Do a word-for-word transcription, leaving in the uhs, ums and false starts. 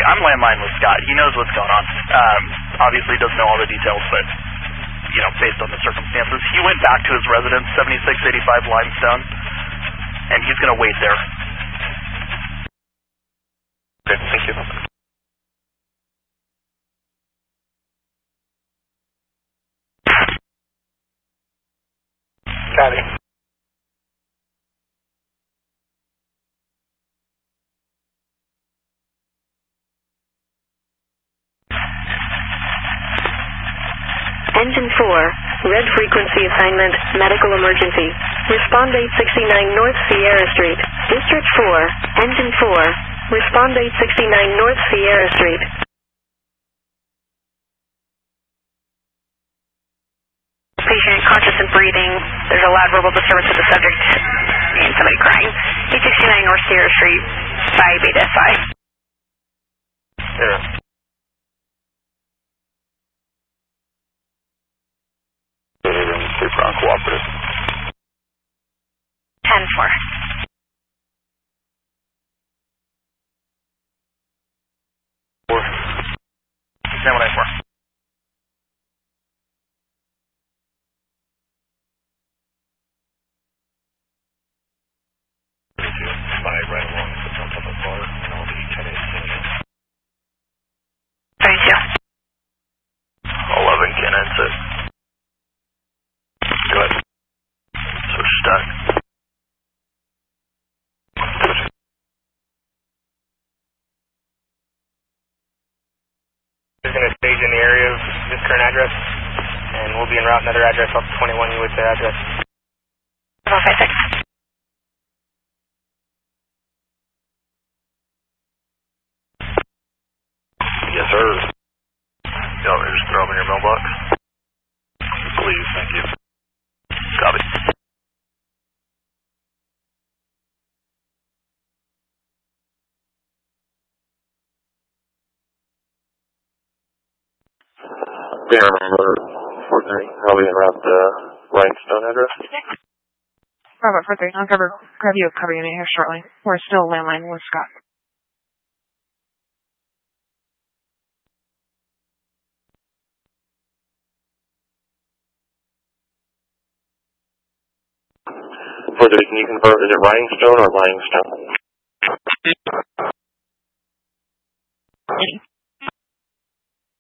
I'm landline with Scott. He knows what's going on. Um, obviously doesn't know all the details, but, you know, based on the circumstances. He went back to his residence, seventy-six eighty-five Limestone, and he's going to wait there. Okay, thank you. Copy. Engine four, red frequency assignment, medical emergency. Respond eight sixty-nine North Sierra Street. District four, Engine four, respond eight sixty-nine North Sierra Street. Patient conscious and breathing. There's a loud verbal disturbance of the subject and somebody crying. eight sixty-nine North Sierra Street, five Beta F I. Yeah. Super uncooperative. ten four. Four. seven eight four. Five right along the front of the bar, and I'll be ten eighteen. thirty-two. eleven can exit. Go ahead. So stuck. We're going to stage in the area of this current address, and we'll be en route another address off twenty-one U with their address. seven five six. Yes, sir. You want me to just throw them in your mailbox? Please, thank you. Copy. Yeah, remember four thirty. I'll be en route to Limestone address. Robert four three, I'll cover, grab you a cover unit here shortly. We're still landline with Scott. four thirty, can you confirm, is it Rhinestone or Limestone?